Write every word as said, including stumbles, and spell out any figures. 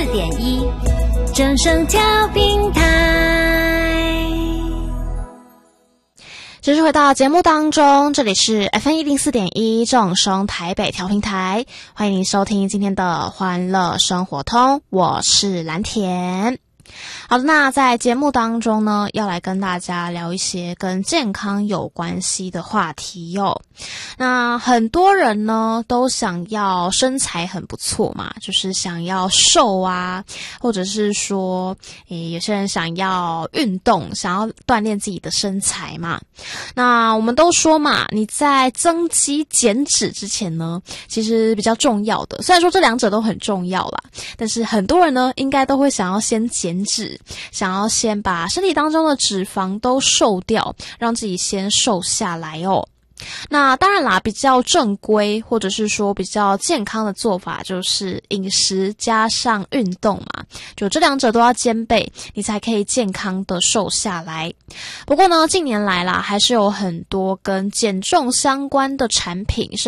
点一，正声调频台。 继续回到节目当中，这里是 F M 一零四点一正声台北调频台，欢迎您收听今天的欢乐生活通，我是蓝田。好的，那在节目当中呢，要来跟大家聊一些跟健康有关系的话题哟。那很多人呢都想要身材很不错嘛，就是想要瘦啊，或者是说诶有些人想要运动，想要锻炼自己的身材嘛。那我们都说嘛，你在增肌减脂之前呢，其实比较重要的，虽然说这两者都很重要啦，但是很多人呢应该都会想要先减脂，想要先把身体当中的脂肪都瘦掉，让自己先瘦下来哦。那当然啦，比较正规或者是说比较健康的做法就是饮食加上运动嘛，就这两者都要兼备，你才可以健康的瘦下来。不过呢，近年来啦，还是有很多跟减重相关的产品